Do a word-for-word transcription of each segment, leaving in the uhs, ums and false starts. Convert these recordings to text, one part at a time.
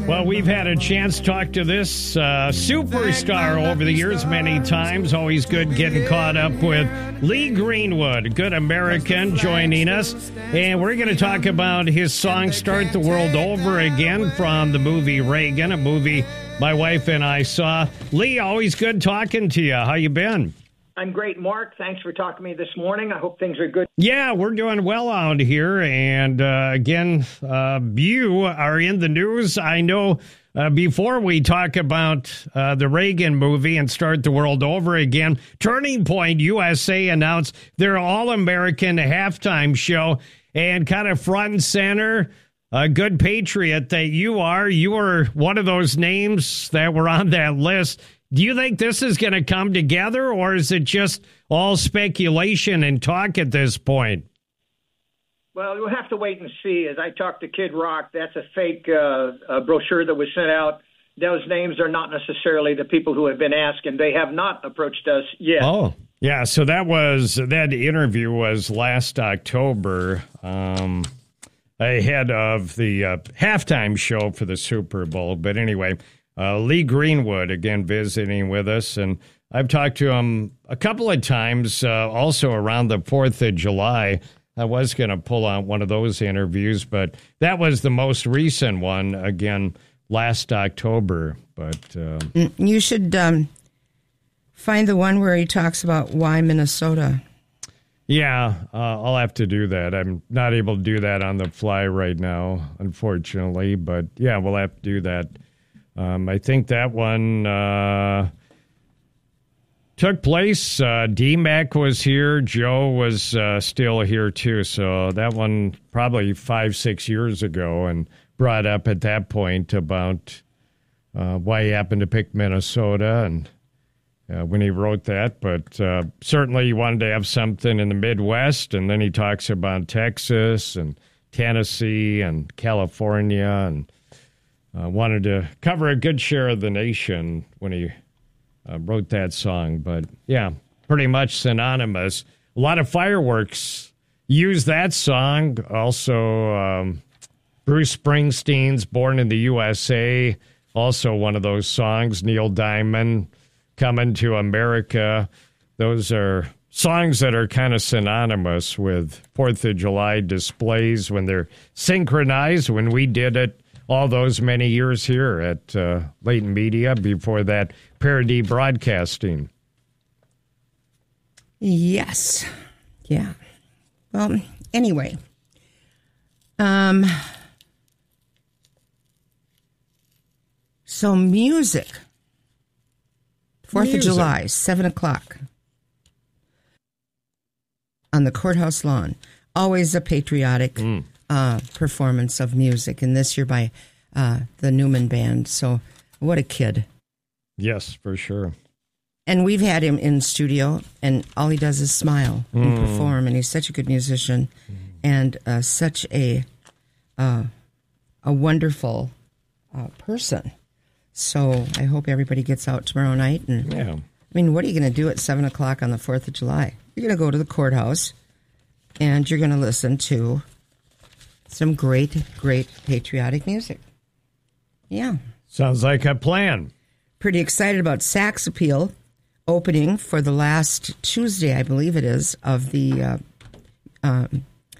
Well, we've had a chance to talk to this uh, superstar over the years many times. Always good getting caught up with Lee Greenwood, a good American, joining us. And we're going to talk about his song, Start the World Over Again, from the movie Reagan, a movie my wife and I saw. Lee, always good talking to you. How you been? I'm great, Mark. Thanks for talking to me this morning. I hope things are good. Yeah, we're doing well out here. And uh, again, uh, you are in the news. I know uh, before we talk about uh, the Reagan movie and Start the World Over Again, Turning Point U S A announced their All-American halftime show, and kind of front and center, a good patriot that you are. You were one of those names that were on that list. Do you think this is going to come together, or is it just all speculation and talk at this point? Well, we'll have to wait and see. As I talked to Kid Rock, that's a fake uh, a brochure that was sent out. Those names are not necessarily the people who have been asked, and they have not approached us yet. Oh, yeah. So that was that interview was last October, um, ahead of the uh, halftime show for the Super Bowl. But anyway. Uh, Lee Greenwood, again, visiting with us, and I've talked to him a couple of times, uh, also around the fourth of July. I was going to pull out one of those interviews, but that was the most recent one, again, last October. But uh, you should um, find the one where he talks about why Minnesota. Yeah, uh, I'll have to do that. I'm not able to do that on the fly right now, unfortunately, but yeah, we'll have to do that. Um, I think that one uh, took place. Uh, D-Mac was here. Joe was uh, still here, too. So that one probably five, six years ago, and brought up at that point about uh, why he happened to pick Minnesota and uh, when he wrote that. But uh, certainly he wanted to have something in the Midwest, and then he talks about Texas and Tennessee and California, and Uh, wanted to cover a good share of the nation when he uh, wrote that song. But, yeah, pretty much synonymous. A lot of fireworks use that song. Also, um, Bruce Springsteen's Born in the U S A, also one of those songs. Neil Diamond, Coming to America. Those are songs that are kind of synonymous with fourth of July displays when they're synchronized. When we did it all those many years here at uh, Leighton Media before that Parody Broadcasting. Yes. Yeah. Well, anyway. Um. So music. Fourth of July, seven o'clock. On the courthouse lawn. Always a patriotic mm. Uh, performance of music, and this year by uh, the Newman Band. So what a kid. Yes, for sure. And we've had him in studio, and all he does is smile mm. and perform, and he's such a good musician mm. and uh, such a uh, a wonderful uh, person. So I hope everybody gets out tomorrow night. And yeah. I mean, what are you going to do at seven o'clock on the fourth of July? You're going to go to the courthouse, and you're going to listen to some great, great patriotic music. Yeah. Sounds like a plan. Pretty excited about Sax Appeal opening for the last Tuesday, I believe it is, of the uh, um,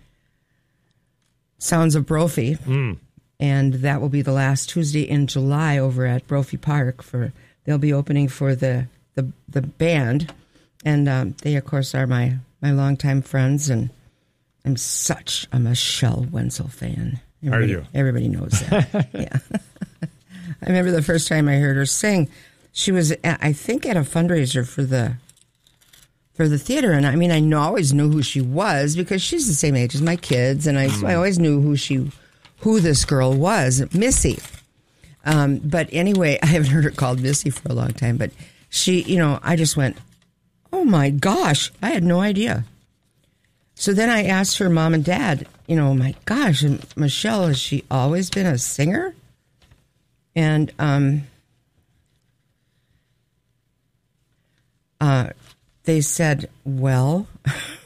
Sounds of Brophy. Mm. And that will be the last Tuesday in July over at Brophy Park. For they'll be opening for the, the, the band. And um, they, of course, are my, my longtime friends, and I'm such a Michelle Wenzel fan. Everybody, Are you? Everybody knows that. Yeah. I remember the first time I heard her sing. She was, at, I think, at a fundraiser for the for the theater, and I mean, I know, always knew who she was because she's the same age as my kids, and I, mm. I always knew who she, who this girl was, Missy. Um, but anyway, I haven't heard her called Missy for a long time. But she, you know, I just went, oh my gosh, I had no idea. So then I asked her mom and dad, you know, my gosh, Michelle, has she always been a singer? And um, uh, they said, well,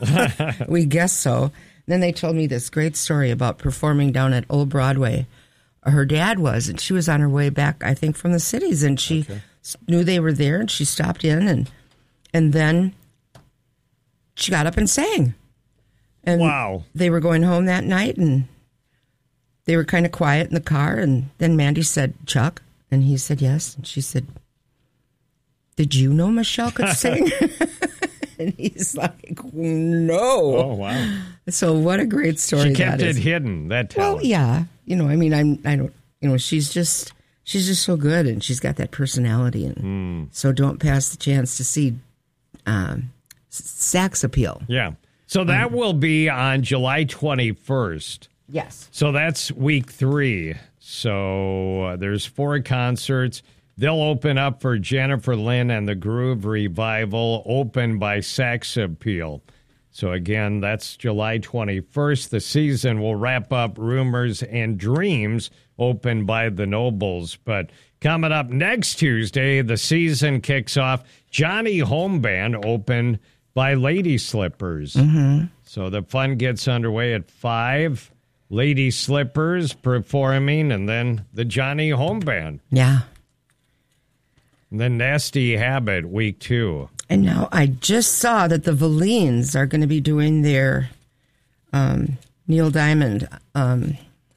we guess so. Then they told me this great story about performing down at Old Broadway her dad was, and she was on her way back, I think, from the cities, and she okay. knew they were there, and she stopped in, and and then she got up and sang. And wow. They were going home that night, and they were kind of quiet in the car, and then Mandy said, Chuck, and he said yes, and she said, did you know Michelle could sing? And he's like, no. Oh, wow. So what a great story she kept that it is. hidden, that talent. Well, yeah. You know, I mean, I'm, I don't, you know, she's just, she's just so good, and she's got that personality. And mm. so don't pass the chance to see um, Sax Appeal. Yeah. So that um, will be on July twenty-first. Yes. So that's week three. So uh, there's four concerts. They'll open up for Jennifer Lynn and the Groove Revival, opened by Sax Appeal. So again, that's July twenty-first. The season will wrap up Rumors and Dreams, opened by the Nobles. But coming up next Tuesday, the season kicks off. Johnny Home Band, opened by Lady Slippers. Mm-hmm. So the fun gets underway at five. Lady Slippers performing, and then the Johnny Home Band. Yeah. And then Nasty Habit, week two. And now I just saw that the Valines are going to be doing their um, Neil Diamond um,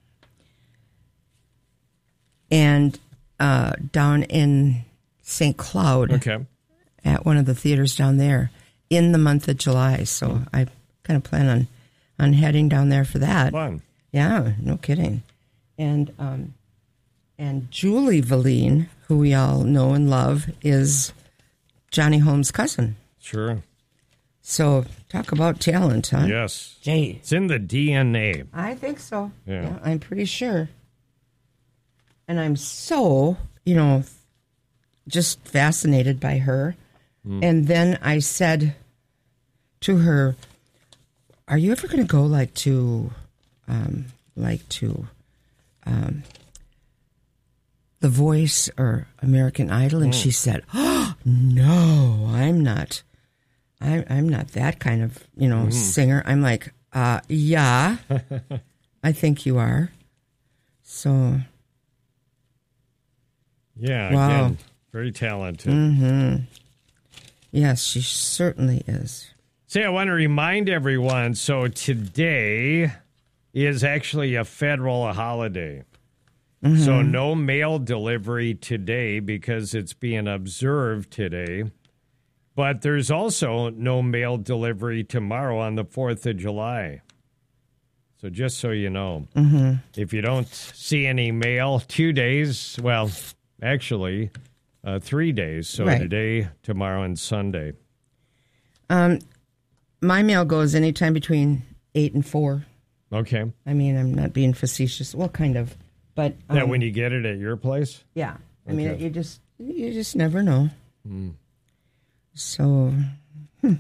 and uh, down in Saint Cloud okay. at one of the theaters down there in the month of July. So mm. I kind of plan on, on heading down there for that. Fun. Yeah, no kidding. And um, and Julie Valine, who we all know and love, is Johnny Holmes' cousin. Sure. So talk about talent, huh? Yes. Jay. It's in the D N A. I think so. Yeah. yeah. I'm pretty sure. And I'm so, you know, just fascinated by her. Mm. And then I said to her, are you ever going to go like to, um, like to, um, The Voice or American Idol? And mm. she said, oh, no, I'm not. I, I'm not that kind of, you know, mm. singer. I'm like, uh, yeah, I think you are. So. Yeah, wow. Again, very talented. Mm-hmm. Yes, she certainly is. See, I want to remind everyone, so today is actually a federal holiday. Mm-hmm. So no mail delivery today because it's being observed today. But there's also no mail delivery tomorrow on the fourth of July. So just so you know, mm-hmm. if you don't see any mail, two days, well, actually, uh, three days. So right. today, tomorrow, and Sunday. Um, my mail goes anytime between eight and four. Okay. I mean, I'm not being facetious. Well, kind of. But um, that when you get it at your place? Yeah. I okay. mean, you just you just never know. Mm. So, hmm.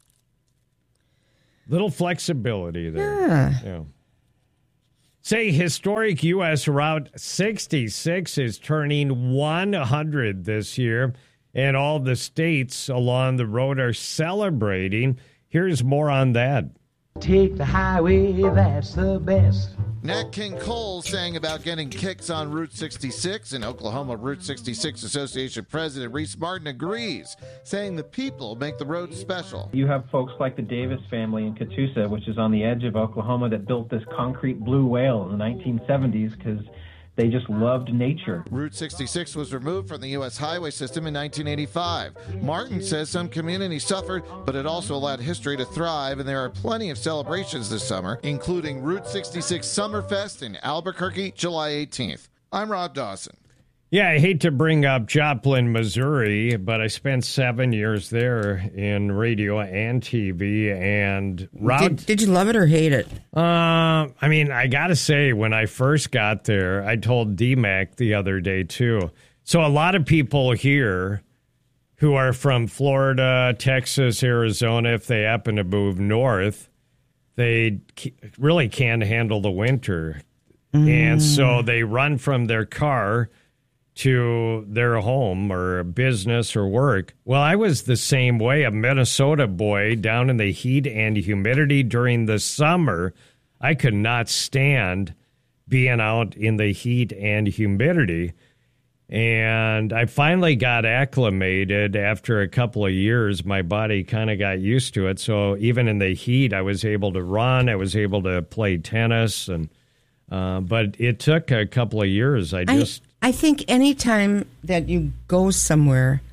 little flexibility there. Yeah. yeah. Say, historic U S Route sixty-six is turning one hundred this year, and all the states along the road are celebrating. Here's more on that. Take the highway, that's the best. Nat King Cole sang about getting kicks on Route sixty-six. In Oklahoma, Route sixty-six Association President Reese Martin agrees, saying the people make the road special. You have folks like the Davis family in Catoosa, which is on the edge of Oklahoma, that built this concrete blue whale in the nineteen seventies because they just loved nature. Route sixty-six was removed from the U S highway system in nineteen eighty-five. Martin says some communities suffered, but it also allowed history to thrive, and there are plenty of celebrations this summer, including Route sixty-six Summerfest in Albuquerque, July eighteenth. I'm Rob Dawson. Yeah, I hate to bring up Joplin, Missouri, but I spent seven years there in radio and T V. And route, did, did you love it or hate it? Uh, I mean, I got to say, when I first got there, I told D-Mac the other day, too. So a lot of people here who are from Florida, Texas, Arizona, if they happen to move north, they really can't handle the winter. Mm. And so they run from their car to their home or business or work. Well, I was the same way, a Minnesota boy down in the heat and humidity during the summer. I could not stand being out in the heat and humidity. And I finally got acclimated after a couple of years. My body kind of got used to it. So even in the heat, I was able to run. I was able to play tennis. and uh, But it took a couple of years. I just... I, I think any time that you go somewhere,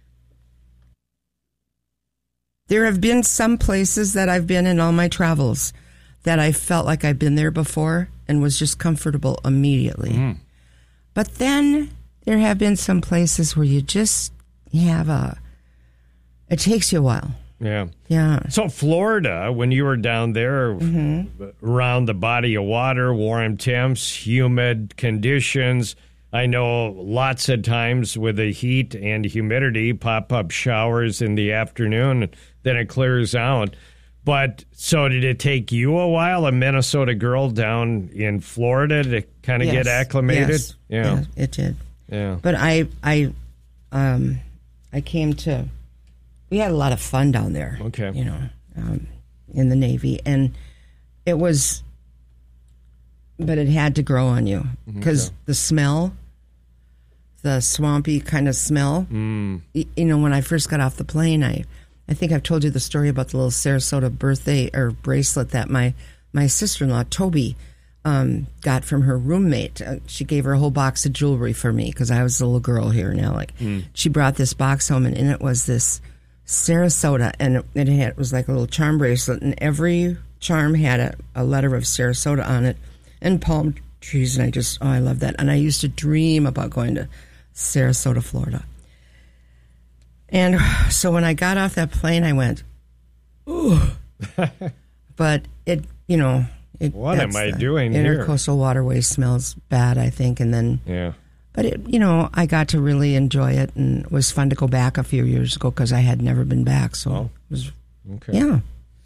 there have been some places that I've been in all my travels that I felt like I've been there before and was just comfortable immediately. Mm. But then there have been some places where you just have a, it takes you a while. Yeah. Yeah. So Florida, when you were down there, mm-hmm. around the body of water, warm temps, humid conditions, I know lots of times with the heat and humidity, pop-up showers in the afternoon, then it clears out. But so did it take you a while, a Minnesota girl down in Florida, to kind of yes. get acclimated? Yes. Yeah. yeah, it did. Yeah. But I, I, um, I came to. We had a lot of fun down there. Okay. You know, um, in the Navy, and it was. But it had to grow on you because okay. the smell, the swampy kind of smell. Mm. You, you know, when I first got off the plane, I. I think I've told you the story about the little Sarasota birthday or bracelet that my, my sister-in-law, Toby, um, got from her roommate. Uh, she gave her a whole box of jewelry for me because I was a little girl here in L A. Mm. She brought this box home, and in it was this Sarasota, and it, it, had, it was like a little charm bracelet, and every charm had a, a letter of Sarasota on it and palm trees, and I just, oh, I love that. And I used to dream about going to Sarasota, Florida. And so when I got off that plane, I went, ooh. But it, you know, it, what am I doing here? Intercoastal waterway smells bad, I think. And then, yeah. But it, you know, I got to really enjoy it, and it was fun to go back a few years ago because I had never been back. So oh. it was, okay. yeah,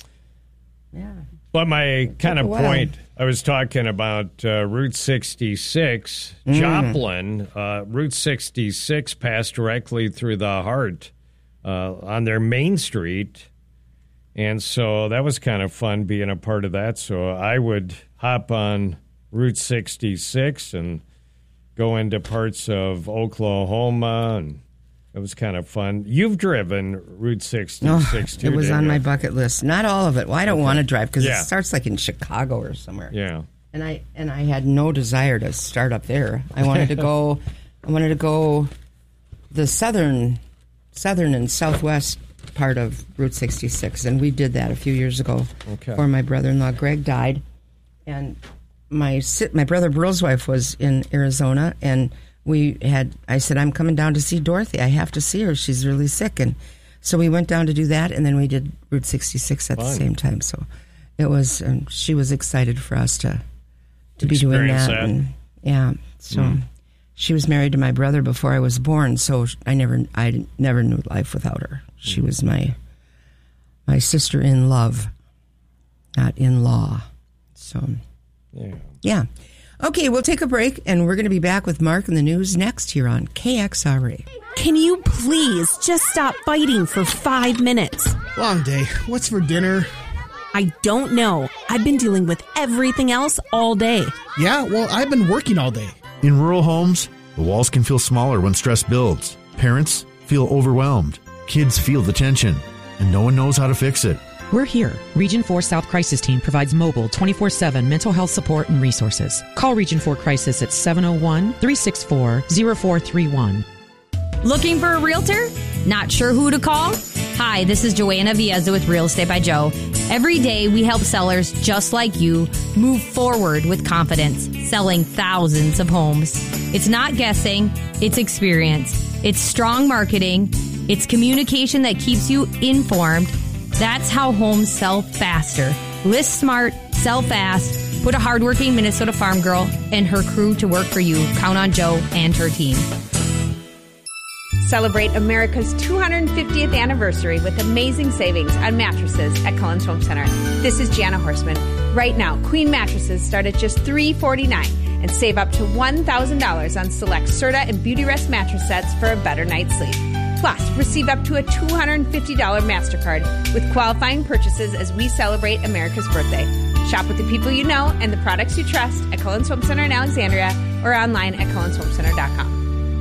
yeah. But my kind of point, I was talking about uh, Route sixty-six, mm. Joplin. Uh, Route sixty-six passed directly through the heart uh, on their main street. And so that was kind of fun being a part of that. So I would hop on Route sixty-six and go into parts of Oklahoma, and it was kind of fun. You've driven Route sixty-six, oh, too, it was on you? my bucket list. Not all of it. Well, I don't okay. want to drive because yeah. it starts like in Chicago or somewhere. Yeah. And I and I had no desire to start up there. I wanted to go. I wanted to go the southern, southern and southwest part of Route sixty-six, and we did that a few years ago. Okay. Before my brother-in-law Greg died, and my my brother Burl's wife was in Arizona, and we had. I said, I'm coming down to see Dorothy. I have to see her. She's really sick, and so we went down to do that, and then we did Route sixty-six at Fun. the same time. So it was. And she was excited for us to. To be doing that, that. And, yeah. So mm. she was married to my brother before I was born, so I never, I never knew life without her. She mm. was my, my sister in love, not in law. So, yeah, yeah. Okay, we'll take a break, and we're going to be back with Mark and the news next here on K X R A. Can you please just stop fighting for five minutes? Long day. What's for dinner? I don't know. I've been dealing with everything else all day. Yeah, well, I've been working all day. In rural homes, the walls can feel smaller when stress builds. Parents feel overwhelmed. Kids feel the tension, and no one knows how to fix it. We're here. Region four South Crisis Team provides mobile twenty-four seven mental health support and resources. Call Region four Crisis at seven oh one, three six four, oh four three one. Looking for a realtor? Not sure who to call? Hi, this is Joanna Viezza with Real Estate by Joe. Every day we help sellers just like you move forward with confidence, selling thousands of homes. It's not guessing, it's experience. It's strong marketing. It's communication that keeps you informed. That's how homes sell faster. List smart, sell fast. Put a hardworking Minnesota farm girl and her crew to work for you. Count on Joe and her team. Celebrate America's two hundred fiftieth anniversary with amazing savings on mattresses at Cullen's Home Center. This is Jana Horstman. Right now, Queen mattresses start at just three hundred forty-nine dollars and save up to one thousand dollars on select Serta and Beautyrest mattress sets for a better night's sleep. Plus, receive up to a two hundred fifty dollars MasterCard with qualifying purchases as we celebrate America's birthday. Shop with the people you know and the products you trust at Cullen's Home Center in Alexandria or online at cullens home center dot com.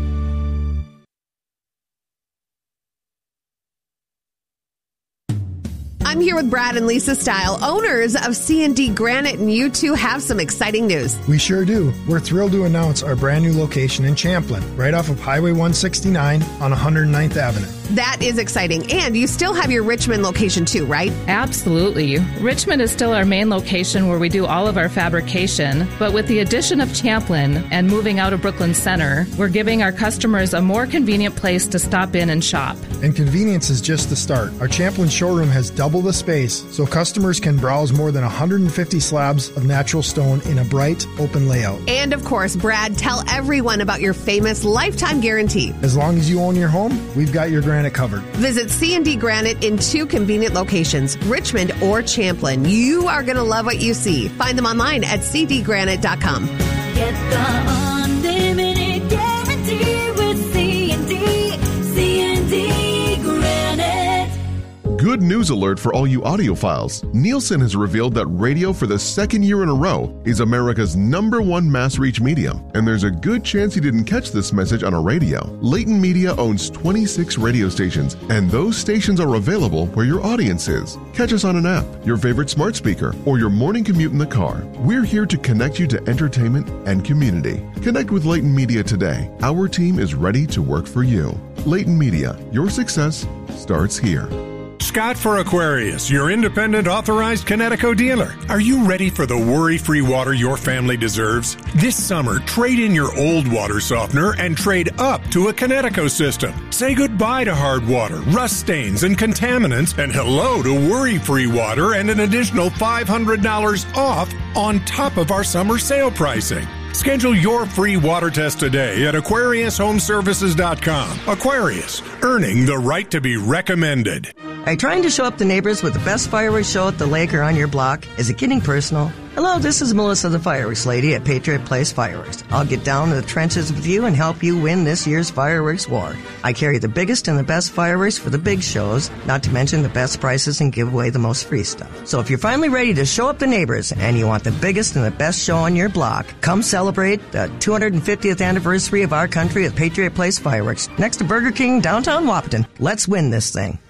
I'm here with Brad and Lisa Style, owners of C and D Granite, and you two have some exciting news. We sure do. We're thrilled to announce our brand new location in Champlin, right off of Highway one sixty-nine on one hundred ninth Avenue. That is exciting. And you still have your Richmond location too, right? Absolutely. Richmond is still our main location where we do all of our fabrication, but with the addition of Champlin and moving out of Brooklyn Center, we're giving our customers a more convenient place to stop in and shop. And convenience is just the start. Our Champlin showroom has double the space, so customers can browse more than one hundred fifty slabs of natural stone in a bright, open layout. And of course, Brad, tell everyone about your famous lifetime guarantee. As long as you own your home, we've got your granite covered. Visit C and D Granite in two convenient locations, Richmond or Champlin. You are going to love what you see. Find them online at c d granite dot com. Get the unlimited guarantee with C and D, C and D Granite. Good news alert for all you audiophiles. Nielsen has revealed that radio for the second year in a row is America's number one mass reach medium, and there's a good chance you didn't catch this message on a radio. Leighton Media owns twenty-six radio stations, and those stations are available where your audience is. Catch us on an app, your favorite smart speaker, or your morning commute in the car. We're here to connect you to entertainment and community. Connect with Leighton Media today. Our team is ready to work for you. Leighton Media, your success starts here. Scott for Aquarius, your independent authorized Kinetico dealer. Are you ready for the worry-free water your family deserves? This summer, trade in your old water softener and trade up to a Kinetico system. Say goodbye to hard water, rust stains, and contaminants, and hello to worry-free water and an additional five hundred dollars off on top of our summer sale pricing. Schedule your free water test today at aquarius home services dot com. Aquarius, earning the right to be recommended. Are you trying to show up the neighbors with the best fireworks show at the lake or on your block? Is it getting personal? Hello, this is Melissa the Fireworks Lady at Patriot Place Fireworks. I'll get down to the trenches with you and help you win this year's fireworks war. I carry the biggest and the best fireworks for the big shows, not to mention the best prices and give away the most free stuff. So if you're finally ready to show up the neighbors and you want the biggest and the best show on your block, come celebrate the two hundred fiftieth anniversary of our country at Patriot Place Fireworks, next to Burger King, downtown Wahpeton. Let's win this thing.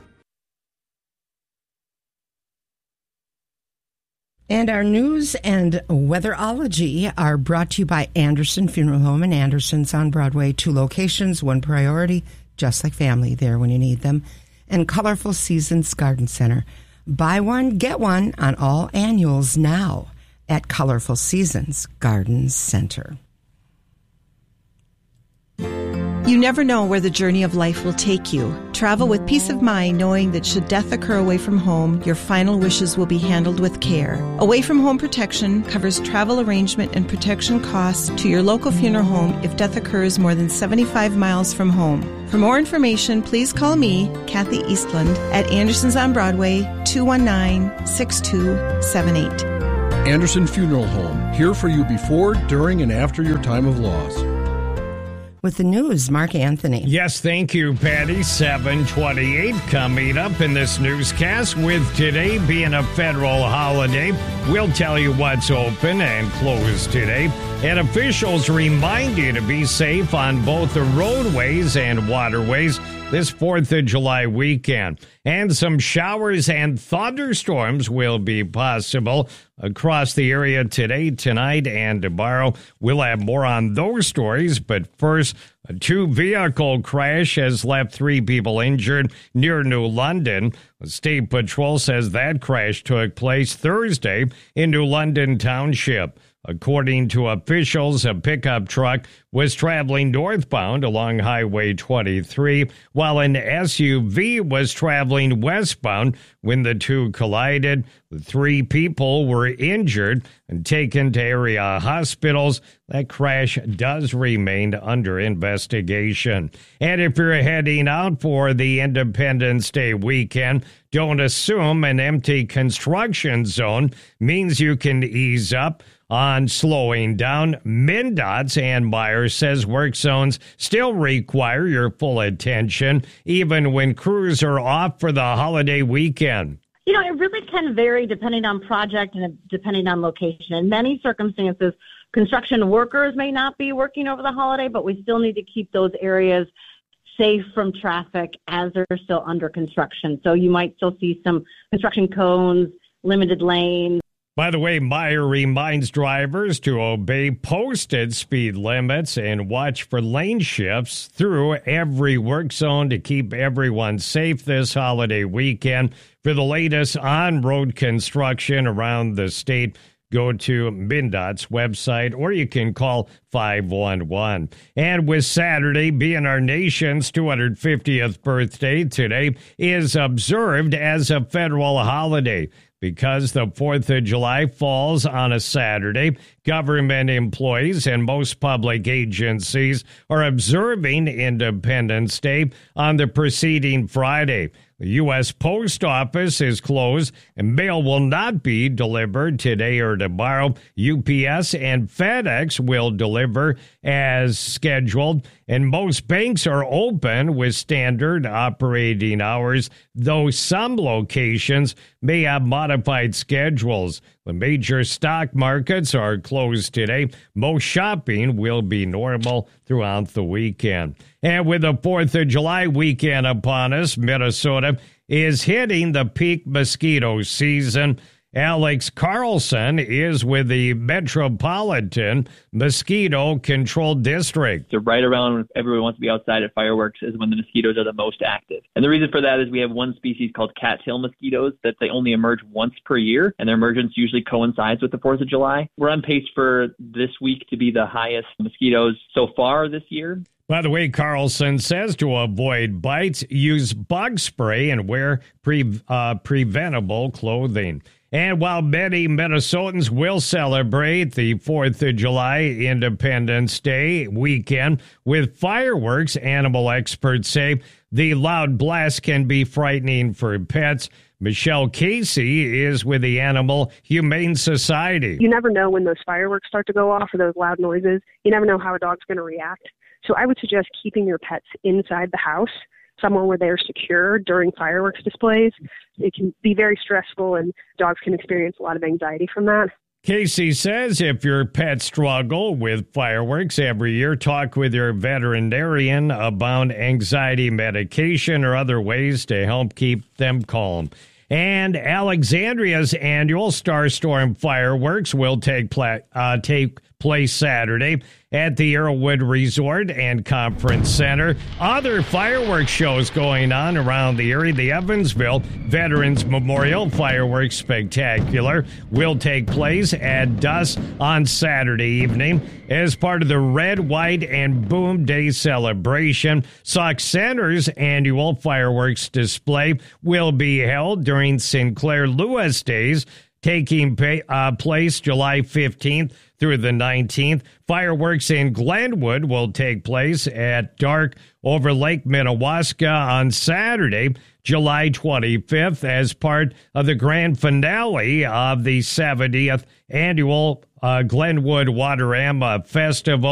And our news and weatherology are brought to you by Anderson Funeral Home and Anderson's on Broadway. Two locations, one priority, just like family there when you need them. And Colorful Seasons Garden Center. Buy one, get one on all annuals now at Colorful Seasons Garden Center. You never know where the journey of life will take you. Travel with peace of mind knowing that should death occur away from home, your final wishes will be handled with care. Away from Home Protection covers travel arrangement and protection costs to your local funeral home if death occurs more than seventy-five miles from home. For more information, please call me, Kathy Eastland, at Anderson's on Broadway, two one nine, six two seven eight. Anderson Funeral Home, here for you before, during, and after your time of loss. With the news, Mark Anthony. Yes, thank you, Patty. seven twenty-eight coming up in this newscast. With today being a federal holiday, we'll tell you what's open and closed today. And officials remind you to be safe on both the roadways and waterways this fourth of July weekend. And some showers and thunderstorms will be possible across the area today, tonight, and tomorrow. We'll have more on those stories, but first, a two-vehicle crash has left three people injured near New London. The State Patrol says that crash took place Thursday in New London Township. According to officials, a pickup truck was traveling northbound along Highway twenty-three, while an S U V was traveling westbound when the two collided. The three people were injured and taken to area hospitals. That crash does remain under investigation. And if you're heading out for the Independence Day weekend, don't assume an empty construction zone means you can ease up on slowing down. MnDOT's Ann Meyer says work zones still require your full attention, even when crews are off for the holiday weekend. You know, it really can vary depending on project and depending on location. In many circumstances, construction workers may not be working over the holiday, but we still need to keep those areas safe from traffic as they're still under construction. So you might still see some construction cones, limited lanes. By the way, Meyer reminds drivers to obey posted speed limits and watch for lane shifts through every work zone to keep everyone safe this holiday weekend. For the latest on-road construction around the state, go to MnDOT's website, or you can call five one one. And with Saturday being our nation's two hundred fiftieth birthday, today is observed as a federal holiday. Because the fourth of July falls on a Saturday, government employees and most public agencies are observing Independence Day on the preceding Friday. The U S Post Office is closed and mail will not be delivered today or tomorrow. U P S and FedEx will deliver as scheduled, and most banks are open with standard operating hours, though some locations may have modified schedules. The major stock markets are closed today. Most shopping will be normal throughout the weekend. And with the fourth of July weekend upon us, Minnesota is hitting the peak mosquito season. Alex Carlson is with the Metropolitan Mosquito Control District. So right around when everyone wants to be outside at fireworks is when the mosquitoes are the most active. And the reason for that is we have one species called cattail mosquitoes that they only emerge once per year, and their emergence usually coincides with the fourth of July. We're on pace for this week to be the highest mosquitoes so far this year. By the way, Carlson says to avoid bites, use bug spray and wear pre, uh, preventable clothing. And while many Minnesotans will celebrate the fourth of July Independence Day weekend with fireworks, animal experts say the loud blast can be frightening for pets. Michelle Casey is with the Animal Humane Society. You never know when those fireworks start to go off or those loud noises. You never know how a dog's going to react. So I would suggest keeping your pets inside the house, somewhere where they're secure during fireworks displays. It can be very stressful, and dogs can experience a lot of anxiety from that. Casey says if your pets struggle with fireworks every year, talk with your veterinarian about anxiety medication or other ways to help keep them calm. And Alexandria's annual Star Storm fireworks will take, pla- uh, take place Saturday at the Arrowwood Resort and Conference Center. Other fireworks shows going on around the area. The Evansville Veterans Memorial Fireworks Spectacular will take place at dusk on Saturday evening as part of the Red, White, and Boom Day celebration. Sauk Center's annual fireworks display will be held during Sinclair Lewis Days, taking pay, uh, place July fifteenth through the nineteenth. Fireworks in Glenwood will take place at dark over Lake Minnewaska on Saturday, July twenty-fifth, as part of the grand finale of the seventieth annual uh, Glenwood Waterama Festival.